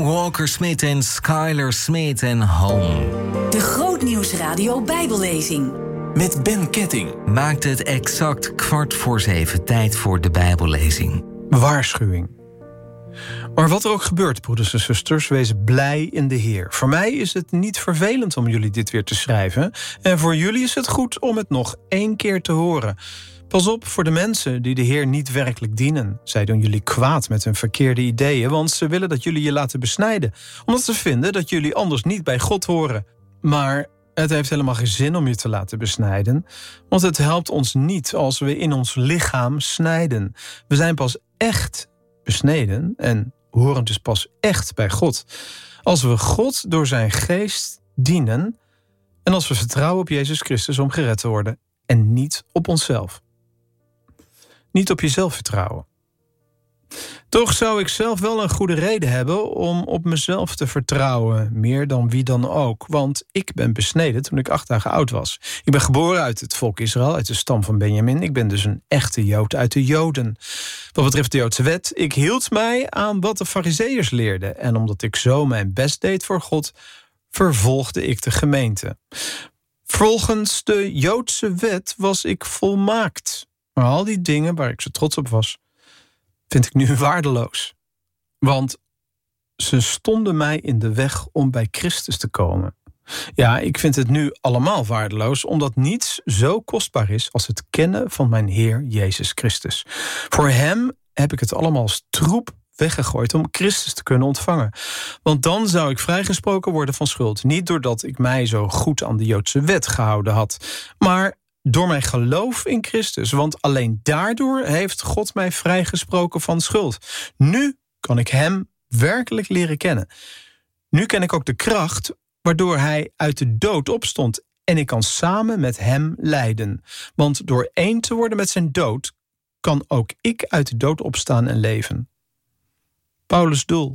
Walker Smith en Skylar Smith en Home. De Grootnieuwsradio Bijbellezing. Met Ben Ketting. Maakt het exact 6:15 tijd voor de Bijbellezing. Waarschuwing. Maar wat er ook gebeurt, broeders en zusters, wees blij in de Heer. Voor mij is het niet vervelend om jullie dit weer te schrijven. En voor jullie is het goed om het nog 1 keer te horen. Pas op voor de mensen die de Heer niet werkelijk dienen. Zij doen jullie kwaad met hun verkeerde ideeën, want ze willen dat jullie je laten besnijden. Omdat ze vinden dat jullie anders niet bij God horen. Maar het heeft helemaal geen zin om je te laten besnijden. Want het helpt ons niet als we in ons lichaam snijden. We zijn pas echt besneden en horen dus pas echt bij God. Als we God door zijn geest dienen en als we vertrouwen op Jezus Christus om gered te worden en niet op onszelf. Niet op jezelf vertrouwen. Toch zou ik zelf wel een goede reden hebben om op mezelf te vertrouwen, meer dan wie dan ook. Want ik ben besneden toen ik 8 dagen oud was. Ik ben geboren uit het volk Israël, uit de stam van Benjamin. Ik ben dus een echte Jood uit de Joden. Wat betreft de Joodse wet, ik hield mij aan wat de Farizeeërs leerden. En omdat ik zo mijn best deed voor God, vervolgde ik de gemeente. Volgens de Joodse wet was ik volmaakt. Maar al die dingen waar ik zo trots op was, vind ik nu waardeloos. Want ze stonden mij in de weg om bij Christus te komen. Ja, ik vind het nu allemaal waardeloos, omdat niets zo kostbaar is als het kennen van mijn Heer Jezus Christus. Voor hem heb ik het allemaal als troep weggegooid om Christus te kunnen ontvangen. Want dan zou ik vrijgesproken worden van schuld. Niet doordat ik mij zo goed aan de Joodse wet gehouden had, maar door mijn geloof in Christus. Want alleen daardoor heeft God mij vrijgesproken van schuld. Nu kan ik hem werkelijk leren kennen. Nu ken ik ook de kracht waardoor hij uit de dood opstond. En ik kan samen met hem lijden. Want door één te worden met zijn dood, kan ook ik uit de dood opstaan en leven. Paulus' doel.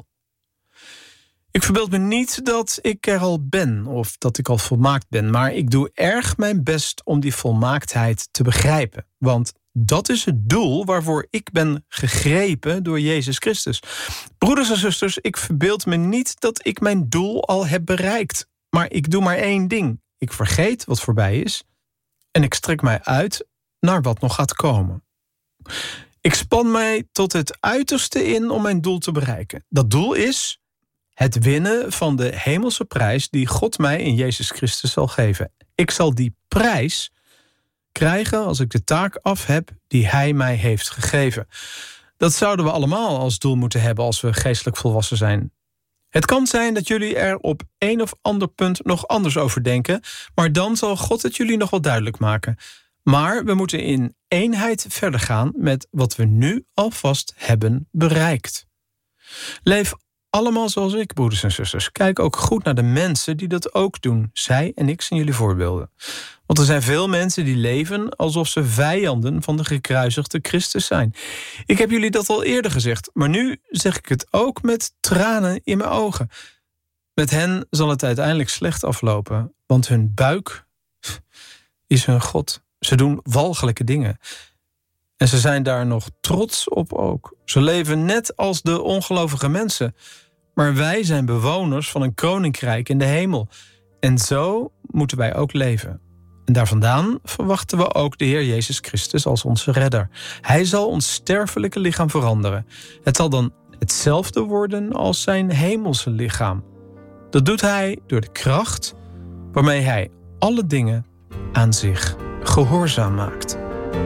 Ik verbeeld me niet dat ik er al ben of dat ik al volmaakt ben, maar ik doe erg mijn best om die volmaaktheid te begrijpen. Want dat is het doel waarvoor ik ben gegrepen door Jezus Christus. Broeders en zusters, ik verbeeld me niet dat ik mijn doel al heb bereikt. Maar ik doe maar 1 ding. Ik vergeet wat voorbij is en ik strek mij uit naar wat nog gaat komen. Ik span mij tot het uiterste in om mijn doel te bereiken. Dat doel is het winnen van de hemelse prijs die God mij in Jezus Christus zal geven. Ik zal die prijs krijgen als ik de taak af heb die hij mij heeft gegeven. Dat zouden we allemaal als doel moeten hebben als we geestelijk volwassen zijn. Het kan zijn dat jullie er op een of ander punt nog anders over denken, maar dan zal God het jullie nog wel duidelijk maken. Maar we moeten in eenheid verder gaan met wat we nu alvast hebben bereikt. Leef allemaal zoals ik, broeders en zusters. Kijk ook goed naar de mensen die dat ook doen. Zij en ik zijn jullie voorbeelden. Want er zijn veel mensen die leven alsof ze vijanden van de gekruisigde Christus zijn. Ik heb jullie dat al eerder gezegd, maar nu zeg ik het ook met tranen in mijn ogen. Met hen zal het uiteindelijk slecht aflopen, want hun buik is hun God. Ze doen walgelijke dingen. En ze zijn daar nog trots op ook. Ze leven net als de ongelovige mensen. Maar wij zijn bewoners van een koninkrijk in de hemel. En zo moeten wij ook leven. En daar vandaan verwachten we ook de Heer Jezus Christus als onze redder. Hij zal ons sterfelijke lichaam veranderen. Het zal dan hetzelfde worden als zijn hemelse lichaam. Dat doet hij door de kracht waarmee hij alle dingen aan zich gehoorzaam maakt.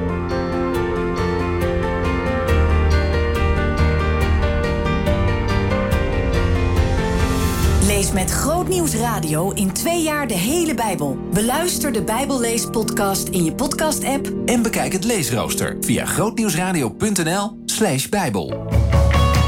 Lees met Grootnieuws Radio in 2 jaar de hele Bijbel. Beluister de Bijbelleespodcast in je podcast-app En bekijk het leesrooster via grootnieuwsradio.nl/Bijbel.